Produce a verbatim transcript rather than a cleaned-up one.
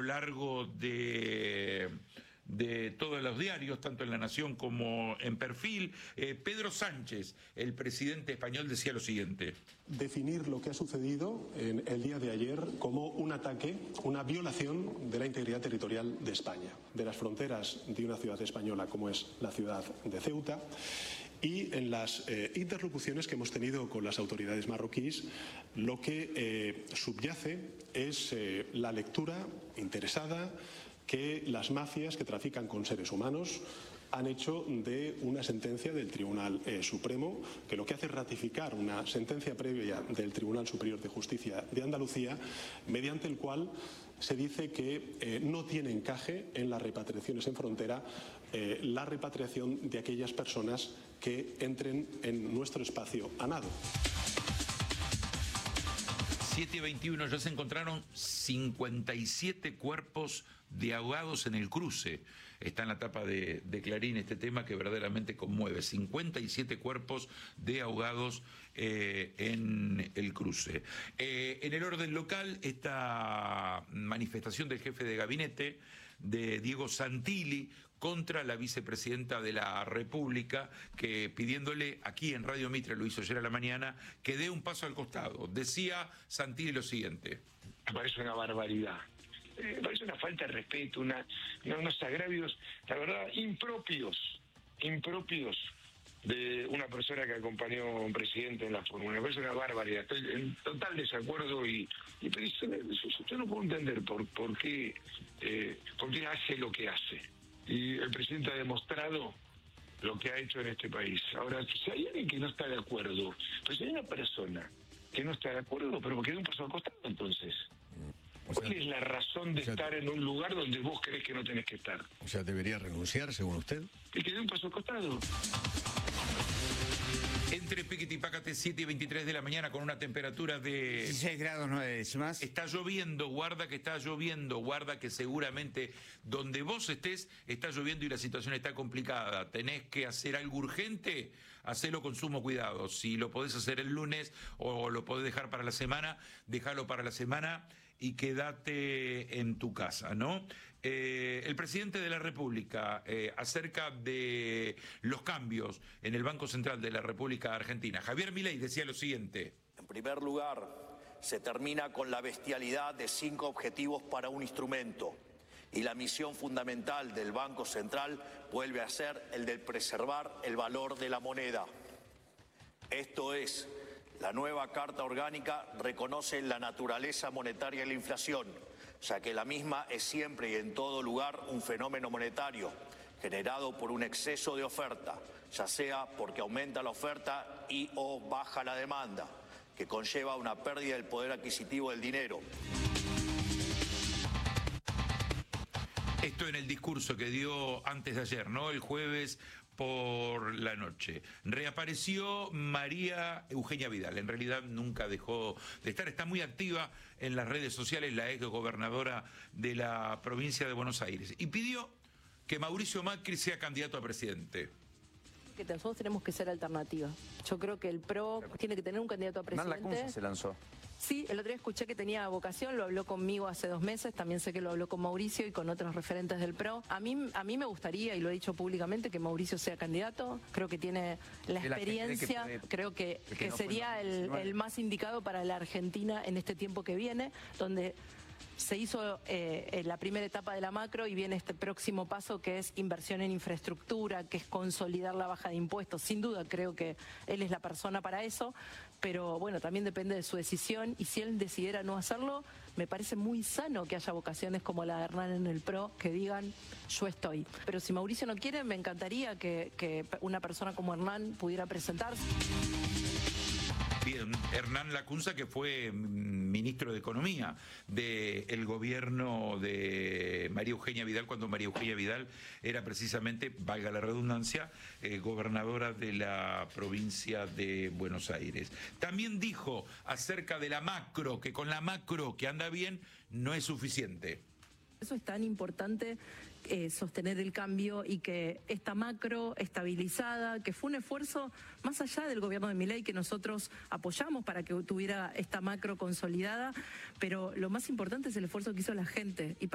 A lo largo de, de todos los diarios, tanto en La Nación como en Perfil, eh, Pedro Sánchez, el presidente español, decía lo siguiente. Definir lo que ha sucedido en el día de ayer como un ataque, una violación de la integridad territorial de España, de las fronteras de una ciudad española como es la ciudad de Ceuta. Y en las eh, interlocuciones que hemos tenido con las autoridades marroquíes, lo que eh, subyace es eh, la lectura interesada que las mafias que trafican con seres humanos han hecho de una sentencia del Tribunal eh, Supremo, que lo que hace es ratificar una sentencia previa del Tribunal Superior de Justicia de Andalucía, mediante el cual se dice que eh, no tiene encaje en las repatriaciones en frontera eh, la repatriación de aquellas personas que entren en nuestro espacio a nado. siete y veintiuno, ya se encontraron cincuenta y siete cuerpos de ahogados en el cruce. Está en la tapa de, de Clarín este tema que verdaderamente conmueve. cincuenta y siete cuerpos de ahogados eh, en el cruce. Eh, en el orden local, esta manifestación del jefe de gabinete, de Diego Santilli, contra la vicepresidenta de la República, que pidiéndole, aquí en Radio Mitre, lo hizo ayer a la mañana, que dé un paso al costado. Decía Santilli lo siguiente. Me parece una barbaridad. Eh, me parece una falta de respeto, una, unos agravios, la verdad, impropios, impropios de una persona que acompañó a un presidente en la fórmula. Me parece una barbaridad. Estoy en total desacuerdo y, y pero eso, eso, yo no puedo entender por, por, qué, eh, por qué hace lo que hace. Y el presidente ha demostrado lo que ha hecho en este país. Ahora, si hay alguien que no está de acuerdo, pues si hay una persona que no está de acuerdo, pero que dé un paso al costado, entonces. O sea, ¿cuál es la razón de o sea, estar en un lugar donde vos crees que no tenés que estar? O sea, ¿debería renunciar, según usted? Y que dé un paso al costado. Entre Piquete y Pácate, siete y veintitrés de la mañana, con una temperatura de dieciséis grados nueve décimas. Está lloviendo, guarda que está lloviendo, guarda que seguramente donde vos estés está lloviendo y la situación está complicada. Tenés que hacer algo urgente, hacelo con sumo cuidado. Si lo podés hacer el lunes o lo podés dejar para la semana, déjalo para la semana y quédate en tu casa, ¿no? Eh, el presidente de la República, eh, acerca de los cambios en el Banco Central de la República Argentina, Javier Milei decía lo siguiente. En primer lugar, se termina con la bestialidad de cinco objetivos para un instrumento y la misión fundamental del Banco Central vuelve a ser el de preservar el valor de la moneda. Esto es, la nueva Carta Orgánica reconoce la naturaleza monetaria de la inflación, ya que la misma es siempre y en todo lugar un fenómeno monetario generado por un exceso de oferta, ya sea porque aumenta la oferta y o baja la demanda, que conlleva una pérdida del poder adquisitivo del dinero. Esto en el discurso que dio antes de ayer, ¿no? El jueves por la noche. Reapareció María Eugenia Vidal. En realidad nunca dejó de estar. Está muy activa en las redes sociales, la ex gobernadora de la provincia de Buenos Aires. Y pidió que Mauricio Macri sea candidato a presidente. Que nosotros tenemos que ser alternativa. Yo creo que el P R O tiene que tener un candidato a presidente. Hernán Lacunza se lanzó. Sí, el otro día escuché que tenía vocación, lo habló conmigo hace dos meses, también sé que lo habló con Mauricio y con otros referentes del P R O. A mí, a mí me gustaría, y lo he dicho públicamente, que Mauricio sea candidato. Creo que tiene la experiencia, que creo que, que, que no sería el, el más indicado para la Argentina en este tiempo que viene, donde se hizo eh, la primera etapa de la macro y viene este próximo paso que es inversión en infraestructura, que es consolidar la baja de impuestos. Sin duda creo que él es la persona para eso, pero bueno, también depende de su decisión y si él decidiera no hacerlo, me parece muy sano que haya vocaciones como la de Hernán en el P R O que digan yo estoy. Pero si Mauricio no quiere, me encantaría que, que una persona como Hernán pudiera presentarse. Bien, Hernán Lacunza, que fue ministro de Economía del gobierno de María Eugenia Vidal, cuando María Eugenia Vidal era precisamente, valga la redundancia, eh, gobernadora de la provincia de Buenos Aires. También dijo acerca de la macro, que con la macro que anda bien no es suficiente. Eso es tan importante, eh, sostener el cambio y que esta macro estabilizada, que fue un esfuerzo más allá del gobierno de Milei que nosotros apoyamos para que tuviera esta macro consolidada, pero lo más importante es el esfuerzo que hizo la gente. Y